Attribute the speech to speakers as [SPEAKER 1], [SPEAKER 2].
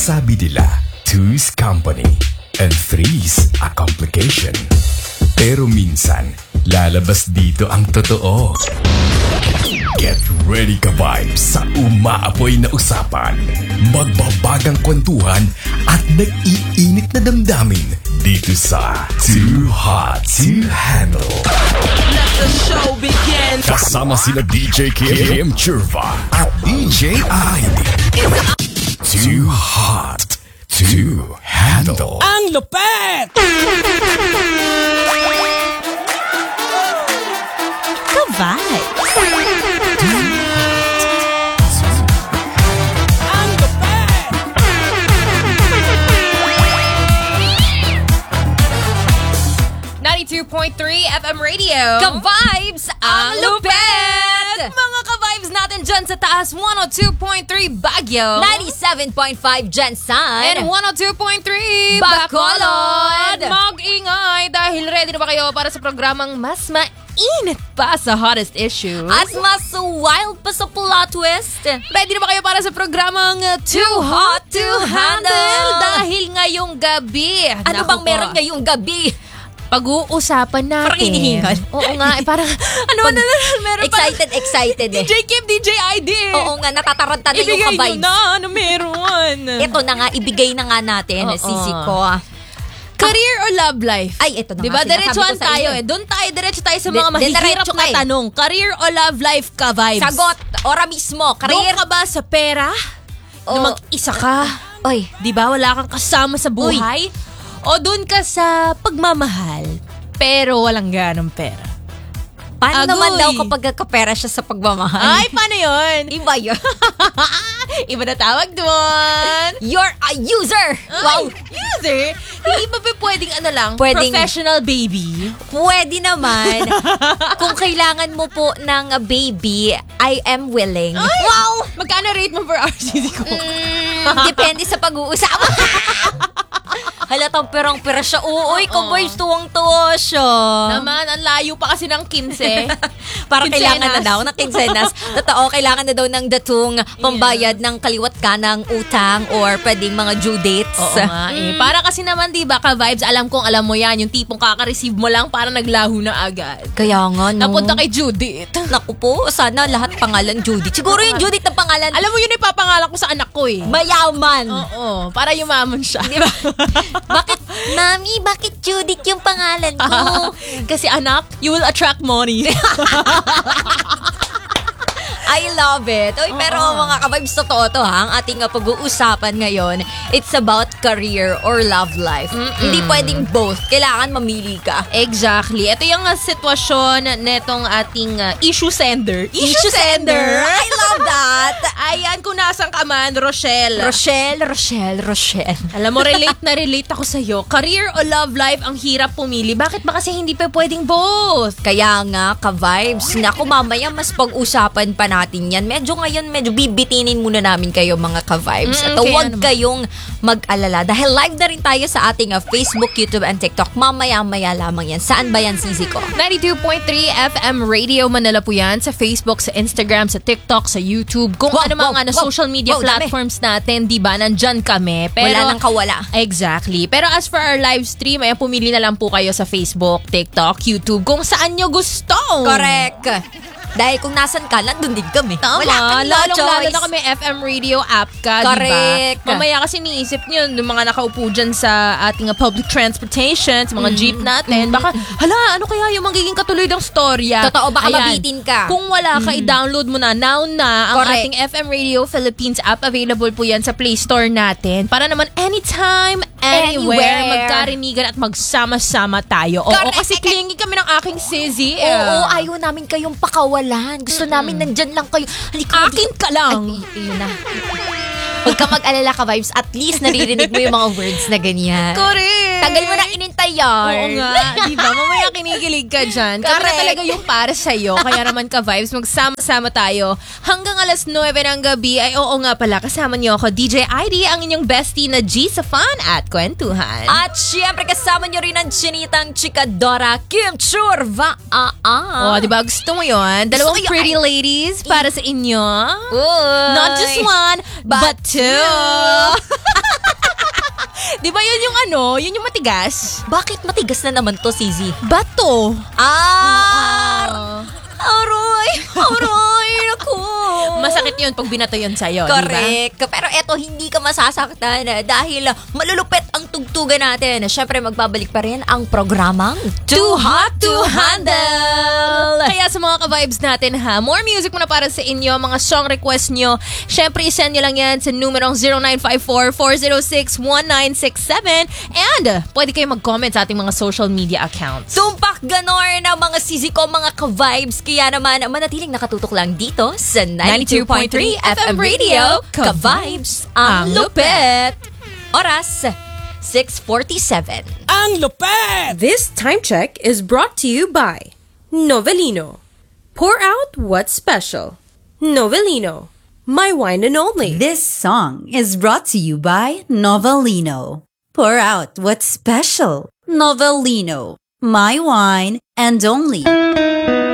[SPEAKER 1] Sabi nila, two's company and three's a complication. Pero minsan, lalabas dito ang totoo. Get ready ka vibes sa umaapoy na usapan, magbabagang kwentuhan at nag-iinit na damdamin dito sa Too Hot to Handle.
[SPEAKER 2] Let the show begin.
[SPEAKER 1] Kasama sina DJ Kim Churva at DJ ID. Too Hot to Handle.
[SPEAKER 2] Ang lupet!
[SPEAKER 3] Ka-vibes.
[SPEAKER 2] Ang lupet!
[SPEAKER 4] 92.3 FM Radio.
[SPEAKER 3] Ka-vibes. Ang lupet.
[SPEAKER 4] Mga ka-vibes natin dyan sa taas, 102.3 Baguio.
[SPEAKER 3] 97.5 Jensen.
[SPEAKER 4] And 102.3
[SPEAKER 3] Bacolod.
[SPEAKER 4] Mag-ingay dahil ready na ba kayo para sa programang mas mainit pa sa hottest issue?
[SPEAKER 3] At mas wild pa sa plot twist.
[SPEAKER 4] Ready na ba kayo para sa programang Too Hot to Handle? Dahil ngayong gabi.
[SPEAKER 3] Ano bang meron ngayong gabi?
[SPEAKER 4] Pag-uusapan natin.
[SPEAKER 3] Parang hinihingal.
[SPEAKER 4] Oo nga, parang meron
[SPEAKER 3] Excited eh.
[SPEAKER 4] DJ Kim, DJ ID.
[SPEAKER 3] Oo nga, natataranta na yung
[SPEAKER 4] Ibigay nyo
[SPEAKER 3] ka-vibes.
[SPEAKER 4] na, ano meron?
[SPEAKER 3] Ito na nga, ibigay na nga natin,
[SPEAKER 4] Oo.
[SPEAKER 3] Sisi ko.
[SPEAKER 4] Career or love life?
[SPEAKER 3] Ay, ito na
[SPEAKER 4] diba?
[SPEAKER 3] nga, sinasabi
[SPEAKER 4] Diretsuhan
[SPEAKER 3] ko sa
[SPEAKER 4] tayo
[SPEAKER 3] iyo.
[SPEAKER 4] eh. Doon tayo, diretso tayo sa mga mahihirap
[SPEAKER 3] diretso
[SPEAKER 4] na
[SPEAKER 3] ka eh.
[SPEAKER 4] tanong. Career or love life ka vibes?
[SPEAKER 3] Sagot, ora mismo,
[SPEAKER 4] Doon
[SPEAKER 3] career.
[SPEAKER 4] ka ba sa pera?
[SPEAKER 3] O-
[SPEAKER 4] Na mag-isa ka?
[SPEAKER 3] Oy,
[SPEAKER 4] Di ba? Wala kang kasama sa buhay? O doon ka sa pagmamahal, pero walang ganong pera?
[SPEAKER 3] paano
[SPEAKER 4] Agoy.
[SPEAKER 3] naman daw kapag kapera siya sa pagmamahal?
[SPEAKER 4] Ay, paano yun?
[SPEAKER 3] Iba yun.
[SPEAKER 4] Iba na tawag doon.
[SPEAKER 3] You're a user. Wow.
[SPEAKER 4] User? Hindi ba pwedeng ano lang?
[SPEAKER 3] Pwedeng-
[SPEAKER 4] Professional baby?
[SPEAKER 3] Pwede naman. Kung kailangan mo po ng baby, I am willing.
[SPEAKER 4] Ay!
[SPEAKER 3] Wow!
[SPEAKER 4] Magkano rate mo per RCD ko?
[SPEAKER 3] Depende sa pag-uusapan. Halatang perang-pera siya. Uy, kaboy, tuwang-tuwa siya.
[SPEAKER 4] Naman, ang layo pa kasi ng 15.
[SPEAKER 3] Parang kailangan na
[SPEAKER 4] Quincenas.
[SPEAKER 3] daw ng quincenas. Totoo, kailangan na daw ng datong pambayad ng kaliwat ka ng utang or pwedeng mga due dates.
[SPEAKER 4] Oo nga eh. Para kasi naman, di ba, ka-vibes, alam alam mo yan, yung tipong kaka-receive mo lang para naglaho na agad.
[SPEAKER 3] Kaya nga, no.
[SPEAKER 4] Napunta kay Judith.
[SPEAKER 3] Naku po, sana lahat pangalan Judith. Siguro yung Judith na pangalan.
[SPEAKER 4] Alam mo yun, ipapangalan ko sa anak ko eh.
[SPEAKER 3] Mayaman.
[SPEAKER 4] Oo, para yumaman siya.
[SPEAKER 3] Di ba? Bakit, Mami, bakit Judith yung pangalan ko?
[SPEAKER 4] Kasi anak, you will attract money.
[SPEAKER 3] I love it. Uy, pero mga ka-vibes, totoo to ha. Ang ating pag-uusapan ngayon, it's about career or love life. Hindi pwedeng both. Kailangan mamili ka.
[SPEAKER 4] Exactly. Ito yung sitwasyon netong ating issue sender.
[SPEAKER 3] Issue sender. I love that.
[SPEAKER 4] Ayan, kung nasan ka man, Rochelle.
[SPEAKER 3] Rochelle.
[SPEAKER 4] Alam mo, relate na relate ako sa'yo. Career o love life, ang hirap pumili. Bakit ba kasi hindi pa pwedeng both?
[SPEAKER 3] Kaya nga, ka-vibes. Naku, mamaya mas pag-usapan pa natin yan. Medyo bibitinin muna namin kayo mga ka-vibes. At
[SPEAKER 4] kaya
[SPEAKER 3] huwag
[SPEAKER 4] naman.
[SPEAKER 3] kayong mag-alala. Dahil live na rin tayo sa ating Facebook, YouTube, and TikTok. Mamaya-maya lamang yan. Saan ba yan, Sisi ko?
[SPEAKER 4] 92.3 FM Radio Manila po yan. Sa Facebook, sa Instagram, sa TikTok, sa YouTube. Kung
[SPEAKER 3] Wow,
[SPEAKER 4] ano mga
[SPEAKER 3] wow,
[SPEAKER 4] social media
[SPEAKER 3] wow, dami.
[SPEAKER 4] platforms natin, di ba? Nandyan kami. Pero,
[SPEAKER 3] Wala nang kawala.
[SPEAKER 4] Exactly. Pero as for our live stream, ayan, pumili na lang po kayo sa Facebook, TikTok, YouTube, kung saan nyo gusto.
[SPEAKER 3] Correct. Dahil kung nasan ka, nandun din kami.
[SPEAKER 4] Tama.
[SPEAKER 3] Wala kang
[SPEAKER 4] Lalo
[SPEAKER 3] choice.
[SPEAKER 4] na kami FM radio app ka,
[SPEAKER 3] Correct.
[SPEAKER 4] diba? Mamaya kasi niisip nyo, yung mga nakaupo dyan sa ating public transportation, sa mga jeep natin, baka, hala, ano kaya yung magiging katuloy ng storya?
[SPEAKER 3] Totoo, baka
[SPEAKER 4] Ayan.
[SPEAKER 3] mabitin ka.
[SPEAKER 4] Kung wala ka, i-download mo na. Now na, ang
[SPEAKER 3] Correct.
[SPEAKER 4] ating FM Radio Philippines app, available po yan sa Play Store natin. Para naman anytime, anywhere, magkarinigan at magsama-sama tayo. Oo,
[SPEAKER 3] Correct.
[SPEAKER 4] kasi clingy kami ng aking sissy.
[SPEAKER 3] Oo, ayaw namin kayong pakawalan. Gusto namin nandyan lang kayo. Halika,
[SPEAKER 4] Akin ka lang.
[SPEAKER 3] Ay, yun na. Huwag ka mag-alala ka, vibes. At least naririnig mo yung mga words na ganyan.
[SPEAKER 4] Correct.
[SPEAKER 3] Tagal mo na inintay yan.
[SPEAKER 4] Oo nga, di ba? Mamaya kinikilig ka dyan. Kami na
[SPEAKER 3] Correct.
[SPEAKER 4] talaga yung para sa'yo. Kaya naman ka-vibes, magsama-sama tayo. Hanggang alas 9 ng gabi, ay oo nga pala, kasama niyo ako, DJ ID, ang inyong bestie na G sa fun at kwentuhan.
[SPEAKER 3] At syempre, kasama nyo rin ang chinitang chikadora, Kim Churva.
[SPEAKER 4] Oh, di ba? Gusto mo yun? Dalawang
[SPEAKER 3] Gusto ko yun.
[SPEAKER 4] pretty ladies para sa inyo.
[SPEAKER 3] Uy.
[SPEAKER 4] Not just one, but two. Di ba yun yung yun yung matigas?
[SPEAKER 3] Bakit matigas na naman to, Sizi?
[SPEAKER 4] Bato.
[SPEAKER 3] Aroy! Aroy! Naku!
[SPEAKER 4] Masakit yun pag binato yun sa'yo, di ba?
[SPEAKER 3] Correct. Pero eto, hindi ka masasaktan dahil malulupit ang tugtugan natin. Siyempre, magbabalik pa rin ang programang Too Hot to Handle!
[SPEAKER 4] Kaya sa mga ka-vibes natin ha, more music muna para sa inyo, mga song request nyo. Siyempre, isend nyo lang yan sa numerong 0954-406-1967 and pwede kayo mag-comment sa ating mga social media accounts.
[SPEAKER 3] Tumpak ganor na mga sisi ko, mga ka-vibes. Kaya naman, manatiling nakatutok lang dito sa 92.3 FM Radio, ka-vibes ang lupet. Oras, 6:47.
[SPEAKER 2] Ang lupet!
[SPEAKER 5] This time check is brought to you by Novelino. Pour out what's special. Novelino, my wine and only.
[SPEAKER 6] This song is brought to you by Novelino. Pour out what's special. Novelino, my wine and only.